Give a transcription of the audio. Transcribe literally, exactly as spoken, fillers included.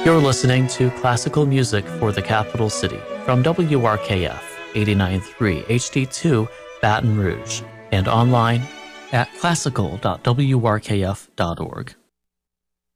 You're listening to classical music for the capital city from W R K F eighty-nine point three H D two Baton Rouge and online at classical dot w r k f dot org.